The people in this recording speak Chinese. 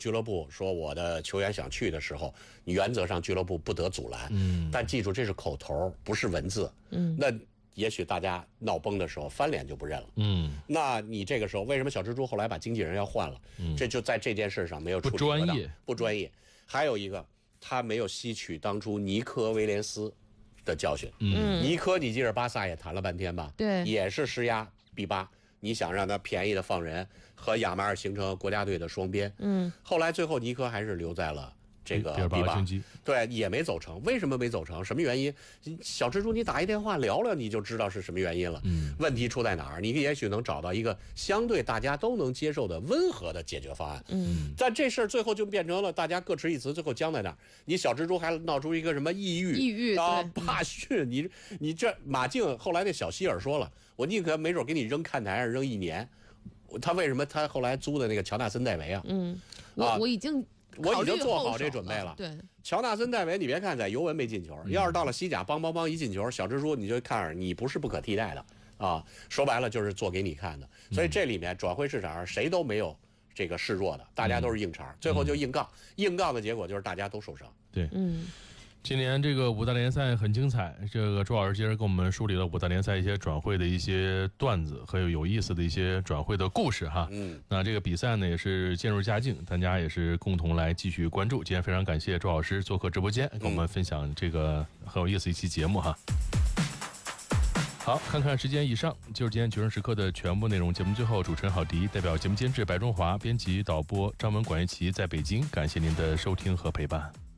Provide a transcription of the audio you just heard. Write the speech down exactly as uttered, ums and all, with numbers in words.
俱乐部说我的球员想去的时候，你原则上俱乐部不得阻拦。嗯，但记住这是口头，不是文字。嗯，那也许大家闹崩的时候翻脸就不认了。嗯，那你这个时候为什么小蜘蛛后来把经纪人要换了？嗯，这就在这件事上没有处理不专业， 不专业。还有一个，他没有吸取当初尼科威廉斯的教训。嗯，尼科你记着巴萨也谈了半天吧？ 对， 也是施压逼巴。你想让他便宜的放人，和亚马尔形成国家队的双边。嗯，后来最后尼科还是留在了这个比巴， 对，也没走成。为什么没走成？什么原因？小蜘蛛，你打一电话聊聊，你就知道是什么原因了。嗯，问题出在哪儿？你也许能找到一个相对大家都能接受的温和的解决方案。嗯，但这事儿最后就变成了大家各执一词，最后僵在那儿。你小蜘蛛还闹出一个什么抑郁、 抑郁啊、罢训，你你这马竞后来那小希尔说了，我宁可没准给你扔看台上扔一年。他为什么他后来租的那个乔纳森戴维啊？ 嗯，我、啊、我已经。 我已经做好这准备了。 对， 乔纳森戴维，你别看在尤文没进球，嗯、要是到了西甲，梆梆梆一进球，小蜘蛛你就看着你不是不可替代的啊！说白了就是做给你看的。所以这里面转会市场上谁都没有这个示弱的，大家都是硬茬，嗯、最后就硬杠，硬杠的结果就是大家都受伤。 对，嗯。今年这个五大联赛很精彩，这个周老师接着跟我们梳理了五大联赛一些转会的一些段子和有意思的一些转会的故事哈。嗯，那这个比赛呢也是渐入佳境，大家也是共同来继续关注。今天非常感谢周老师做客直播间，跟我们分享这个很有意思一期节目哈。好，看看时间，以上就是今天决胜时刻的全部内容。节目最后，主持人郝迪代表节目监制白中华、编辑导播张文、管一奇在北京，感谢您的收听和陪伴。